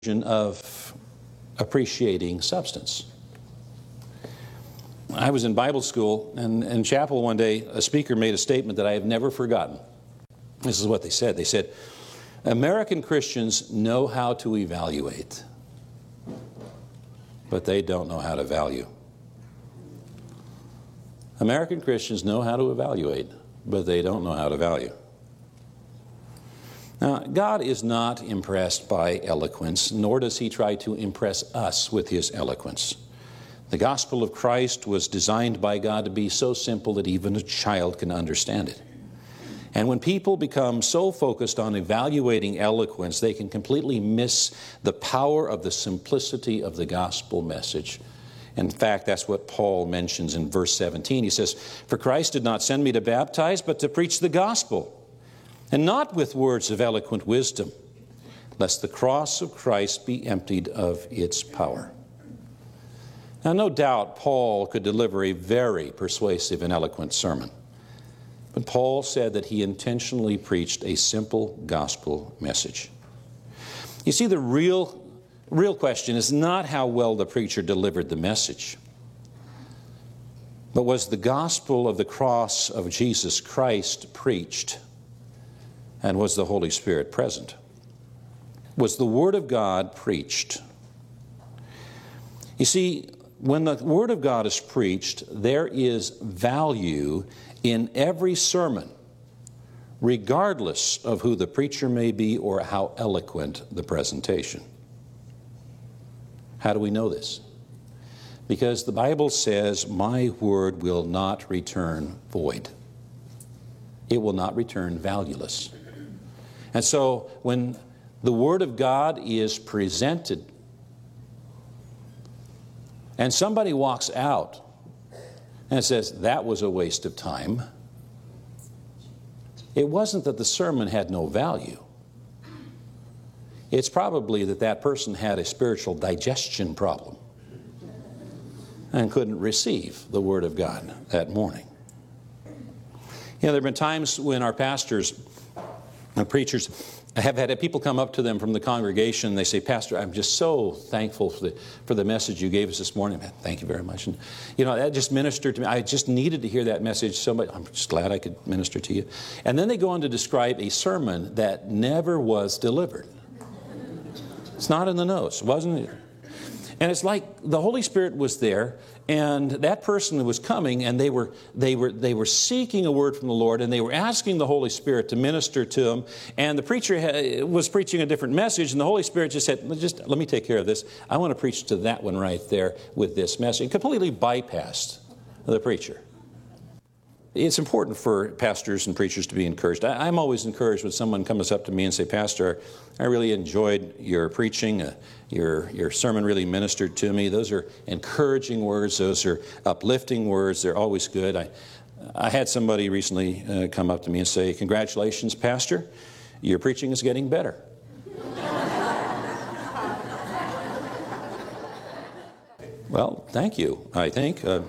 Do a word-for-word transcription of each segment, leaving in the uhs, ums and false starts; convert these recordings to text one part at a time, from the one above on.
Of appreciating substance. I was in Bible school, and in chapel one day, a speaker made a statement that I have never forgotten. This is what they said. They said, American Christians know how to evaluate, but they don't know how to value. American Christians know how to evaluate, but they don't know how to value. Now, God is not impressed by eloquence, nor does He try to impress us with His eloquence. The gospel of Christ was designed by God to be so simple that even a child can understand it. And when people become so focused on evaluating eloquence, they can completely miss the power of the simplicity of the gospel message. In fact, that's what Paul mentions in verse seventeen. He says, "For Christ did not send me to baptize, but to preach the gospel, and not with words of eloquent wisdom, lest the cross of Christ be emptied of its power." Now, no doubt Paul could deliver a very persuasive and eloquent sermon. But Paul said that he intentionally preached a simple gospel message. You see, the real, real question is not how well the preacher delivered the message, but was the gospel of the cross of Jesus Christ preached? And was the Holy Spirit present? Was the Word of God preached? You see, when the Word of God is preached, there is value in every sermon, regardless of who the preacher may be or how eloquent the presentation. How do we know this? Because the Bible says, "My word will not return void." It will not return valueless. And so when the Word of God is presented and somebody walks out and says, "That was a waste of time," it wasn't that the sermon had no value. It's probably that that person had a spiritual digestion problem and couldn't receive the Word of God that morning. You know, there have been times when our pastors and preachers have had people come up to them from the congregation and they say, "Pastor, I'm just so thankful for the, for the message you gave us this morning." "Man, thank you very much. And, you know, that just ministered to me. I just needed to hear that message so much. I'm just glad I could minister to you." And then they go on to describe a sermon that never was delivered. It's not in the notes, wasn't it? And it's like the Holy Spirit was there, and that person was coming, and they were they were they were seeking a word from the Lord, and they were asking the Holy Spirit to minister to them. And the preacher ha- was preaching a different message, and the Holy Spirit just said, "Just let me take care of this. I want to preach to that one right there with this message." Completely bypassed the preacher. It's important for pastors and preachers to be encouraged. I, I'm always encouraged when someone comes up to me and say, "Pastor, I really enjoyed your preaching. Uh, your, your sermon really ministered to me." Those are encouraging words. Those are uplifting words. They're always good. I, I had somebody recently uh, come up to me and say, "Congratulations, Pastor. Your preaching is getting better." Well, thank you, I think. Uh,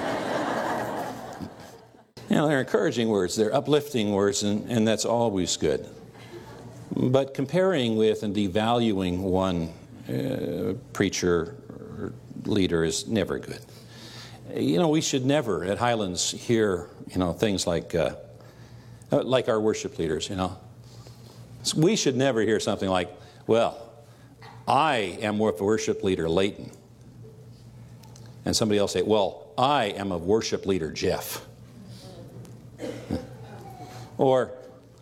You know, they're encouraging words, they're uplifting words, and, and that's always good. But comparing with and devaluing one uh, preacher or leader is never good. You know, we should never at Highlands hear, you know, things like, uh, like our worship leaders, you know. We should never hear something like, "Well, I am with worship leader Leighton." And somebody else say, "Well, I am of worship leader Jeff." Or,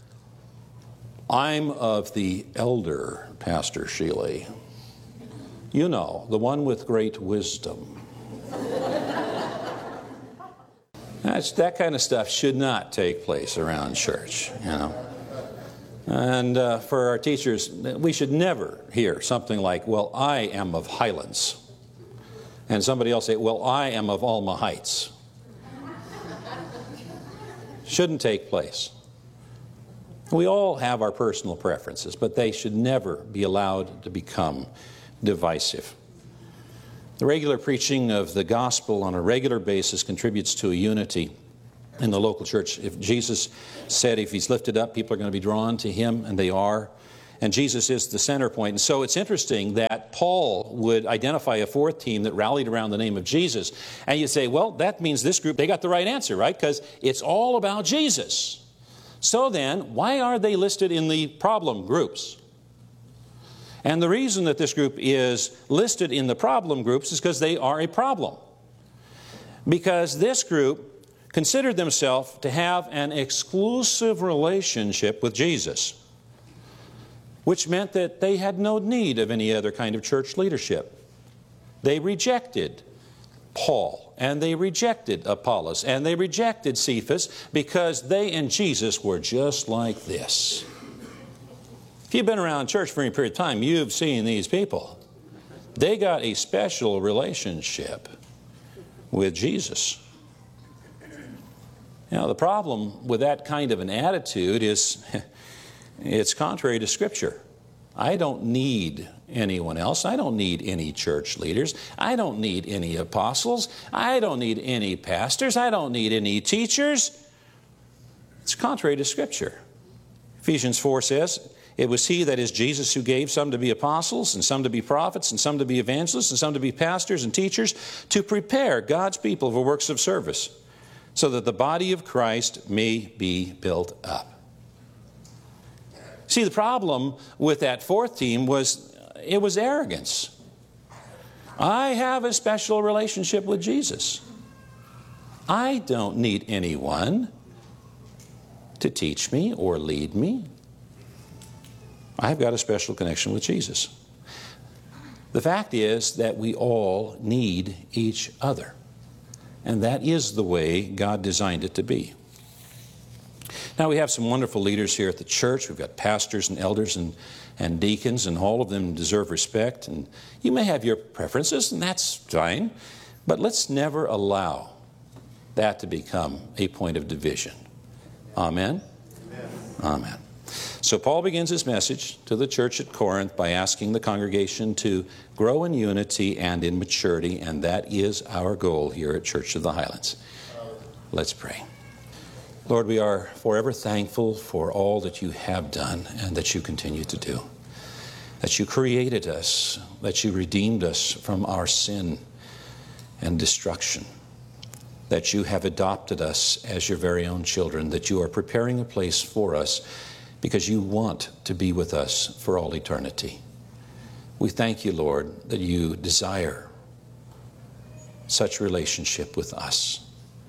"I'm of the elder Pastor Sheely. You know, the one with great wisdom." That's, that kind of stuff should not take place around church, you know. And uh, for our teachers, we should never hear something like, "Well, I am of Highlands." And somebody else say, "Well, I am of Alma Heights." Shouldn't take place. We all have our personal preferences, but they should never be allowed to become divisive. The regular preaching of the gospel on a regular basis contributes to a unity in the local church. If Jesus said if He's lifted up, people are going to be drawn to Him, and they are. And Jesus is the center point. And so it's interesting that Paul would identify a fourth team that rallied around the name of Jesus. And you say, well, that means this group, they got the right answer, right? Because it's all about Jesus. So then, why are they listed in the problem groups? And the reason that this group is listed in the problem groups is because they are a problem. Because this group considered themselves to have an exclusive relationship with Jesus, which meant that they had no need of any other kind of church leadership. They rejected Paul, and they rejected Apollos, and they rejected Cephas because they and Jesus were just like this. If you've been around church for any period of time, you've seen these people. They got a special relationship with Jesus. Now, the problem with that kind of an attitude is it's contrary to Scripture. I don't need anyone else. I don't need any church leaders. I don't need any apostles. I don't need any pastors. I don't need any teachers. It's contrary to Scripture. Ephesians four says, it was He, that is Jesus, who gave some to be apostles, and some to be prophets, and some to be evangelists, and some to be pastors and teachers, to prepare God's people for works of service, so that the body of Christ may be built up. See, the problem with that fourth team was it was arrogance. I have a special relationship with Jesus. I don't need anyone to teach me or lead me. I've got a special connection with Jesus. The fact is that we all need each other. And that is the way God designed it to be. Now, we have some wonderful leaders here at the church. We've got pastors and elders and, and deacons, and all of them deserve respect. And you may have your preferences, and that's fine. But let's never allow that to become a point of division. Amen? Amen. Amen. So Paul begins his message to the church at Corinth by asking the congregation to grow in unity and in maturity, and that is our goal here at Church of the Highlands. Let's pray. Lord, we are forever thankful for all that you have done and that you continue to do. That you created us, that you redeemed us from our sin and destruction. That you have adopted us as your very own children, that you are preparing a place for us because you want to be with us for all eternity. We thank you, Lord, that you desire such relationship with us.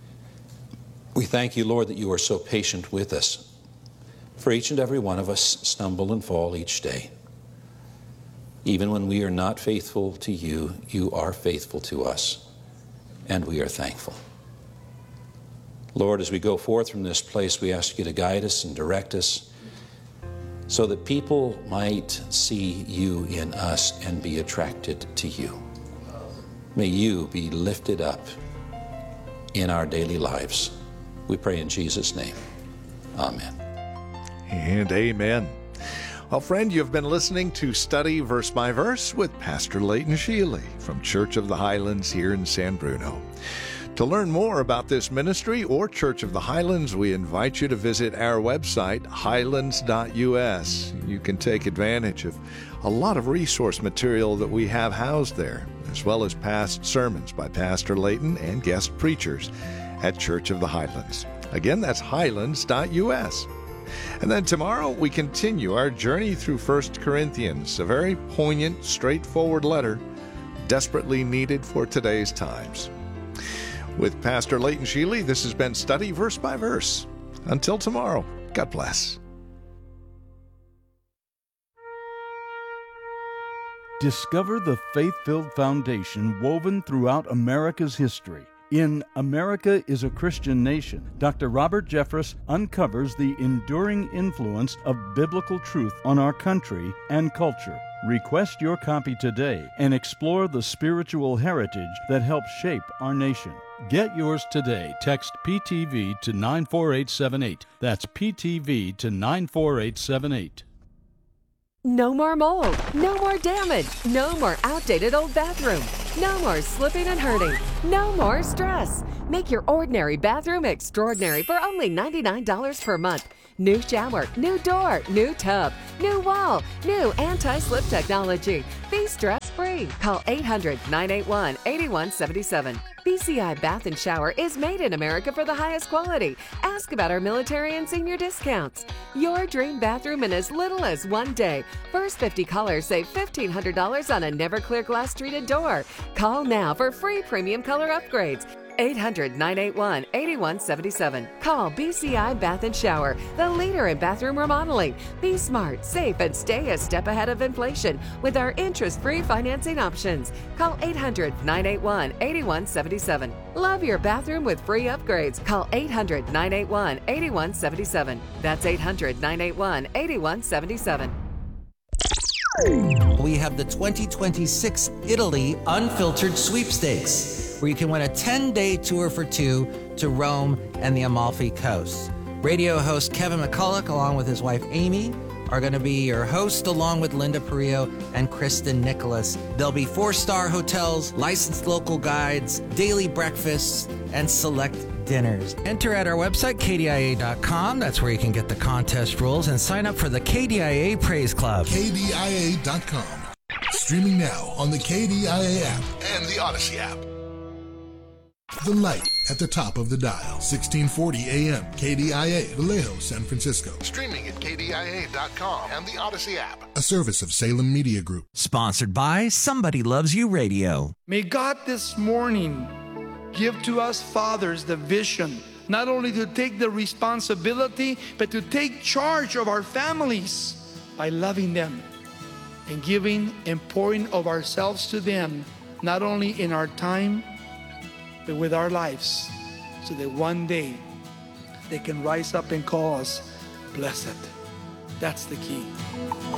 We thank you, Lord, that you are so patient with us. For each and every one of us stumble and fall each day. Even when we are not faithful to you, you are faithful to us, and we are thankful. Lord, as we go forth from this place, we ask you to guide us and direct us so that people might see you in us and be attracted to you. May you be lifted up in our daily lives. We pray in Jesus' name. Amen. And amen. Well, friend, you've been listening to Study Verse by Verse with Pastor Leighton Sheely from Church of the Highlands here in San Bruno. To learn more about this ministry or Church of the Highlands, we invite you to visit our website, highlands dot U S. You can take advantage of a lot of resource material that we have housed there, as well as past sermons by Pastor Leighton and guest preachers at Church of the Highlands. Again, that's highlands dot U S. And then tomorrow we continue our journey through First Corinthians, a very poignant, straightforward letter, desperately needed for today's times. With Pastor Leighton Sheely, this has been Study Verse by Verse. Until tomorrow, God bless. Discover the faith-filled foundation woven throughout America's history. In America is a Christian Nation, Doctor Robert Jeffress uncovers the enduring influence of biblical truth on our country and culture. Request your copy today and explore the spiritual heritage that helped shape our nation. Get yours today. Text P T V to nine four eight seven eight. That's P T V to nine four eight seven eight. No more mold, no more damage, no more outdated old bathroom, no more slipping and hurting, no more stress. Make your ordinary bathroom extraordinary for only ninety-nine dollars per month. New shower, new door, new tub, new wall, new anti-slip technology. Be stress-free. Call eight hundred, nine eight one, eight one seven seven. B C I Bath and Shower is made in America for the highest quality. Ask about our military and senior discounts. Your dream bathroom in as little as one day. First fifty callers save fifteen hundred dollars on a Never-Clear glass treated door. Call now for free premium color upgrades. eight hundred, nine eight one, eight one seven seven. Call B C I Bath and Shower, the leader in bathroom remodeling. Be smart, safe, and stay a step ahead of inflation with our interest-free financing options. Call eight hundred, nine eight one, eight one seven seven. Love your bathroom with free upgrades. Call eight hundred, nine eight one, eight one seven seven. That's eight hundred, nine eight one, eight one seven seven. We have the twenty twenty-six Italy Unfiltered Sweepstakes, where you can win a ten-day tour for two to Rome and the Amalfi Coast. Radio host Kevin McCulloch, along with his wife Amy, are going to be your host, along with Linda Perillo and Kristen Nicholas. There'll be four-star hotels, licensed local guides, daily breakfasts, and select dinners. Enter at our website, K D I A dot com. That's where you can get the contest rules and sign up for the K D I A Praise Club. K D I A dot com. Streaming now on the K D I A app and the Odyssey app. The light at the top of the dial, sixteen forty A M, K D I A, Vallejo, San Francisco. Streaming at K D I A dot com and the Odyssey app. A service of Salem Media Group. Sponsored by Somebody Loves You Radio. May God this morning give to us fathers the vision, not only to take the responsibility, but to take charge of our families by loving them and giving and pouring of ourselves to them, not only in our time, but with our lives, so that one day they can rise up and call us blessed. That's the key.